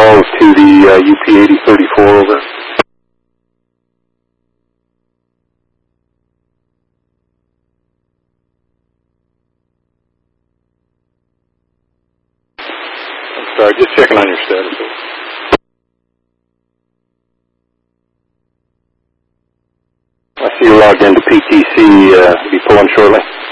calls to the UP-8034 over. I'm sorry, just checking on your status. I see you logged into PTC. Be pulling shortly.